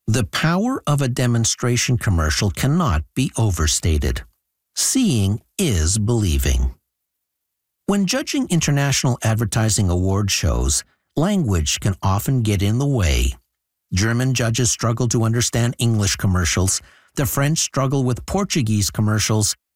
The power of a demonstration commercial cannot be overstated. Seeing is believing. When judging international advertising award shows, language can often get in the way. German judges struggle to understand English commercials. The French struggle with Portuguese commercials,